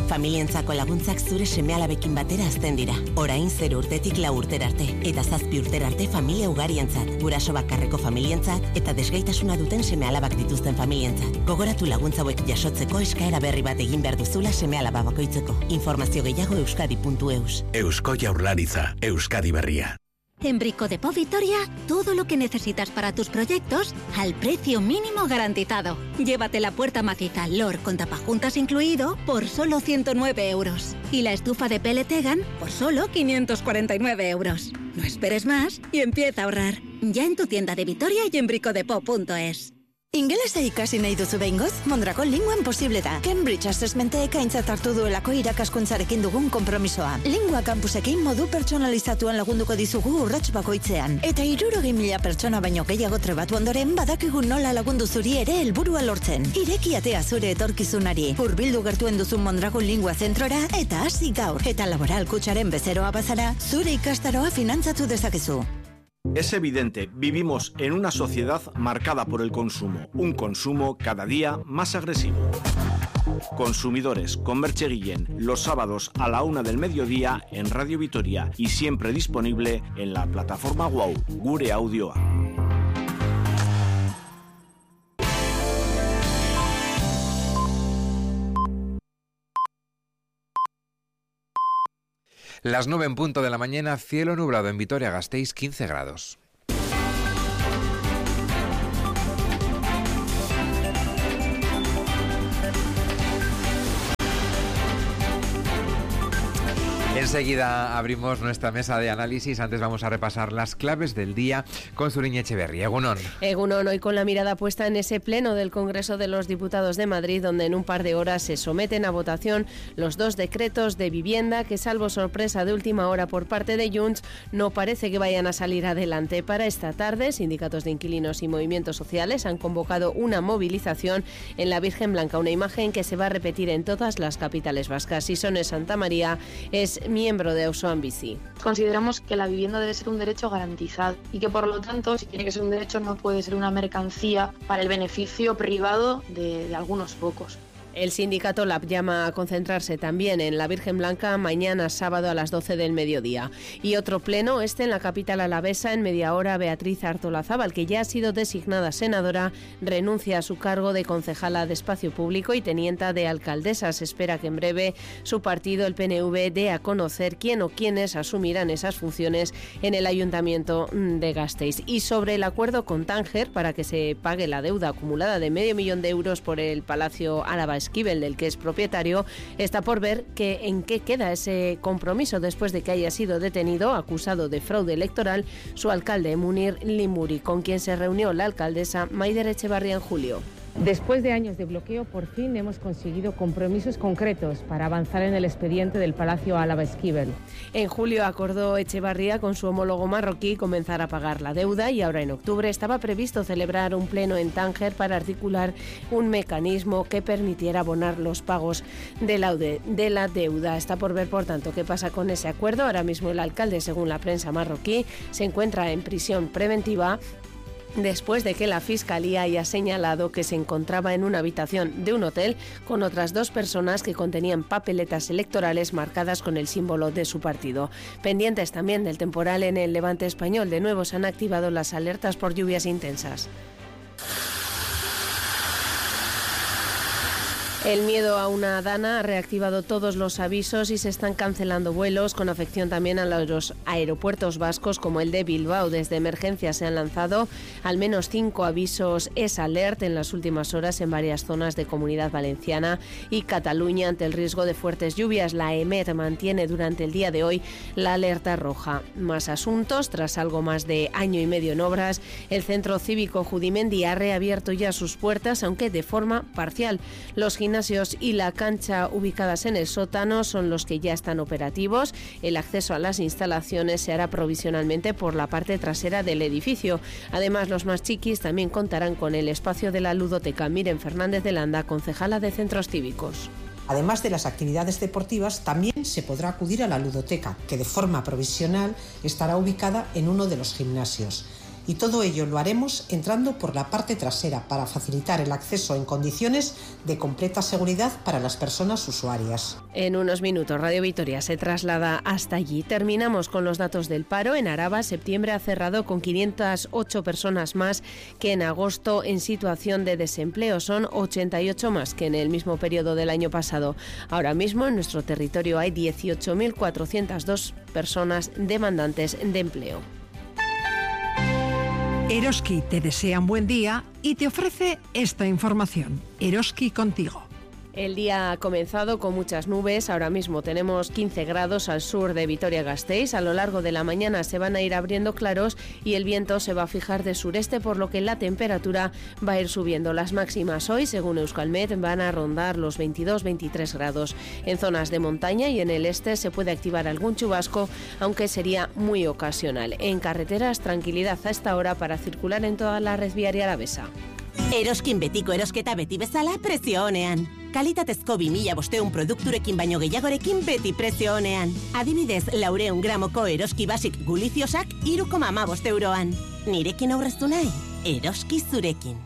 Familientzako laguntzak zure seme-alabekin batera hazten dira. Orain 0 urtetik 4 urtera arte, eta 7 urtera arte familia ugarientzat, guraso bakarreko familientzat, eta desgaitasuna duten seme-alabak dituzten familientzat. Gogoratu laguntza hauek jasotzeko eskaera berri bat egin behar duzula seme-alaba bakoitzeko. Informazio gehiago euskadi.eus. Eusko Jaurlaritza, Euskadi Berria. En Brico Dépôt Vitoria, todo lo que necesitas para tus proyectos al precio mínimo garantizado. Llévate la puerta maciza LOR con tapajuntas incluido por solo 109 euros. Y la estufa de pellet Egan por solo 549 euros. No esperes más y empieza a ahorrar. Ya en tu tienda de Vitoria y en bricodepot.es. Ingelesa ikasi nahi duzu behingoz, Mondragon Linguan posible da. Cambridge Assessmentek aintzat hartu duelako irakaskuntzarekin dugun konpromisoa. Lingua campusekin modu pertsonalizatuan lagunduko dizugu urrats bakoitzean. Eta 60.000 pertsona baino gehiago trebatu ondoren badakigu nola lagundu zuri ere helburua lortzen. Ireki atea zure etorkizunari. Hurbildu gertuen duzun Mondragon Lingua zentrora eta hasi gaur. Eta laboral kutsaren bezeroa bazara, zure ikastaroa finantzatu dezakezu. Es evidente, vivimos en una sociedad marcada por el consumo, un consumo cada día más agresivo. Consumidores con Merche Guillén, los sábados a la 1 del mediodía en Radio Vitoria y siempre disponible en la plataforma WOW, Gure Audioa. Las 9 en punto de la mañana, cielo nublado en Vitoria-Gasteiz, 15 grados. Enseguida abrimos nuestra mesa de análisis. Antes vamos a repasar las claves del día con Zuriñe Echeverría. Egunon. Egunon, hoy con la mirada puesta en ese pleno del Congreso de los Diputados de Madrid, donde en un par de horas se someten a votación los 2 decretos de vivienda que, salvo sorpresa de última hora por parte de Junts, no parece que vayan a salir adelante. Para esta tarde, sindicatos de inquilinos y movimientos sociales han convocado una movilización en la Virgen Blanca, una imagen que se va a repetir en todas las capitales vascas. Isone Santamaría es miembro de Auzoan Bizi. Consideramos que la vivienda debe ser un derecho garantizado y que, por lo tanto, si tiene que ser un derecho, no puede ser una mercancía para el beneficio privado de algunos pocos. El sindicato LAB llama a concentrarse también en la Virgen Blanca mañana sábado a las 12 del mediodía. Y otro pleno, en la capital alavesa. En media hora, Beatriz Artolazábal, que ya ha sido designada senadora, renuncia a su cargo de concejala de Espacio Público y tenienta de alcaldesa. Se espera que en breve su partido, el PNV, dé a conocer quién o quiénes asumirán esas funciones en el Ayuntamiento de Gasteiz. Y sobre el acuerdo con Tánger para que se pague la deuda acumulada de 500.000 euros por el Palacio Álava Esquivel, del que es propietario, está por ver en qué queda ese compromiso después de que haya sido detenido, acusado de fraude electoral, su alcalde Munir Limuri, con quien se reunió la alcaldesa Maider Echevarría en julio. Después de años de bloqueo, por fin hemos conseguido compromisos concretos para avanzar en el expediente del Palacio Álava Esquivel. En julio acordó Echevarría con su homólogo marroquí comenzar a pagar la deuda y ahora en octubre estaba previsto celebrar un pleno en Tánger para articular un mecanismo que permitiera abonar los pagos de la deuda. Está por ver, por tanto, qué pasa con ese acuerdo. Ahora mismo el alcalde, según la prensa marroquí, se encuentra en prisión preventiva después de que la Fiscalía haya señalado que se encontraba en una habitación de un hotel con otras 2 personas que contenían papeletas electorales marcadas con el símbolo de su partido. Pendientes también del temporal en el Levante español, de nuevo se han activado las alertas por lluvias intensas. El miedo a una dana ha reactivado todos los avisos y se están cancelando vuelos, con afección también a los aeropuertos vascos como el de Bilbao. Desde emergencia se han lanzado al menos 5 avisos ES-Alert en las últimas horas en varias zonas de Comunidad Valenciana y Cataluña ante el riesgo de fuertes lluvias. La EMET mantiene durante el día de hoy la alerta roja. Más asuntos. Tras algo más de año y medio en obras, el Centro Cívico Judimendi ha reabierto ya sus puertas, aunque de forma parcial. Los gimnasios y la cancha ubicadas en el sótano son los que ya están operativos. El acceso a las instalaciones se hará provisionalmente por la parte trasera del edificio. Además, los más chiquis también contarán con el espacio de la ludoteca. Miren Fernández de Landa, concejala de Centros Cívicos. Además de las actividades deportivas, también se podrá acudir a la ludoteca, que de forma provisional estará ubicada en uno de los gimnasios. y todo ello lo haremos entrando por la parte trasera para facilitar el acceso en condiciones de completa seguridad para las personas usuarias. En unos minutos Radio Vitoria se traslada hasta allí. Terminamos con los datos del paro. En Araba, septiembre ha cerrado con 508 personas más que en agosto en situación de desempleo. Son 88 más que en el mismo periodo del año pasado. Ahora mismo en nuestro territorio hay 18.402 personas demandantes de empleo. Eroski te desea un buen día y te ofrece esta información. Eroski contigo. El día ha comenzado con muchas nubes. Ahora mismo tenemos 15 grados al sur de Vitoria-Gasteiz. A lo largo de la mañana se van a ir abriendo claros y el viento se va a fijar de sureste, por lo que la temperatura va a ir subiendo. Las máximas hoy, según Euskalmet, van a rondar los 22-23 grados. En zonas de montaña y en el este se puede activar algún chubasco, aunque sería muy ocasional. En carreteras, tranquilidad a esta hora para circular en toda la red viaria alavesa. Eroskin betiko erosketa beti bezala prezio onean. Kalitatezko 2500 produkturekin baino gehiagorekin beti prezio onean. Adibidez, 400 gramoko eroski basik guliziosak 3,15 euroan. Nirekin aurreztu nahi? Eroski zurekin.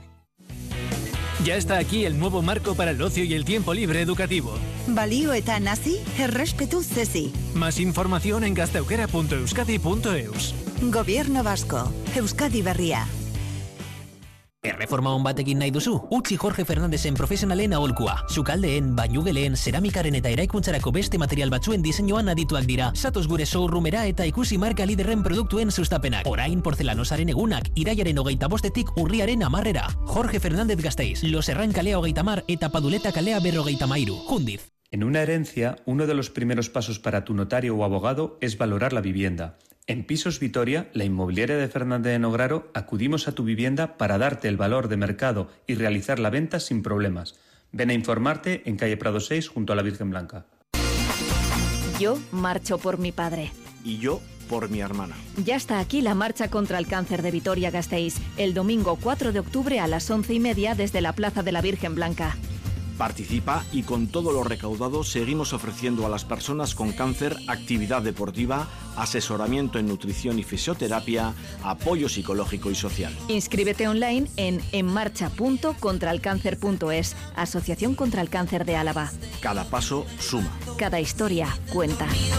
Ya está aquí el nuevo marco para el ocio y el tiempo libre educativo. Balioetan hasi, errespetu zezi. Más información en gasteukera.euskadi.eus. Gobierno Vasco, Euskadi Berria. Erreforma on batekin nahi duzu? Utzi Jorge Fernandezen profesionalen aholkua. Sukaldeen, bainugeleen, zeramikaren eta eraikuntzarako beste material batzuen diseinuan adituak dira. Zatoz gure showroomera eta ikusi marka liderren produktuen sustapenak. Orain porcelanosaren egunak, irailaren 25etik urriaren 10era. Jorge Fernández Gasteiz, Los Herran kalea 30 eta Paduleta kalea 53. Jundiz. En una herencia, uno de los primeros pasos para tu notario o abogado es valorar la vivienda. En Pisos Vitoria, la inmobiliaria de Fernández de Nograro, acudimos a tu vivienda para darte el valor de mercado y realizar la venta sin problemas. Ven a informarte en calle Prado 6 junto a la Virgen Blanca. Yo marcho por mi padre. Y yo por mi hermana. Ya está aquí la marcha contra el cáncer de Vitoria-Gasteiz, el domingo 4 de octubre a las 11:30 desde la Plaza de la Virgen Blanca. Participa y con todo lo recaudado seguimos ofreciendo a las personas con cáncer actividad deportiva, asesoramiento en nutrición y fisioterapia, apoyo psicológico y social. Inscríbete online en enmarcha.contralcáncer.es, Asociación contra el Cáncer de Álava. Cada paso suma. Cada historia cuenta.